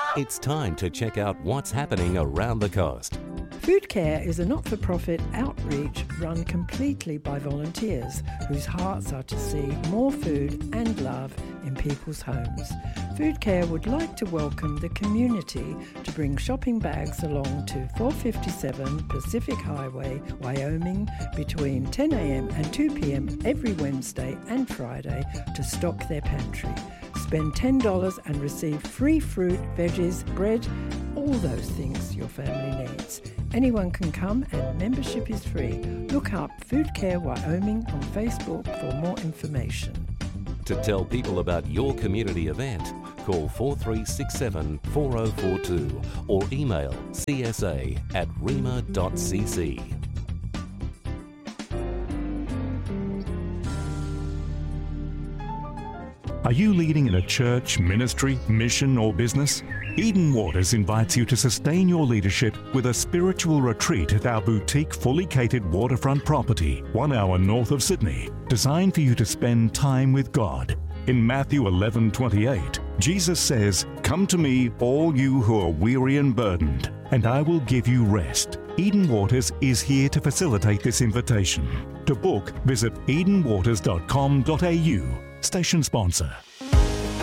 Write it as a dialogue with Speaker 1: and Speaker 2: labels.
Speaker 1: It's time to check out what's happening around the coast.
Speaker 2: Food Care is a not-for-profit outreach run completely by volunteers whose hearts are to see more food and love in people's homes. Food Care would like to welcome the community to bring shopping bags along to 457 Pacific Highway, Wyoming, between 10 a.m. and 2 p.m. every Wednesday and Friday to stock their pantry. Spend $10 and receive free fruit, veggies, bread, all those things your family needs. Anyone can come and membership is free. Look up Food Care Wyoming on Facebook for more information.
Speaker 1: To tell people about your community event, call 4367-4042 or email csa@rema.cc.
Speaker 3: Are you leading in a church, ministry, mission, or business? Eden Waters invites you to sustain your leadership with a spiritual retreat at our boutique, fully catered waterfront property, 1 hour north of Sydney, designed for you to spend time with God. In Matthew 11:28, Jesus says, "Come to me, all you who are weary and burdened, and I will give you rest." Eden Waters is here to facilitate this invitation. To book, visit edenwaters.com.au. Station sponsor.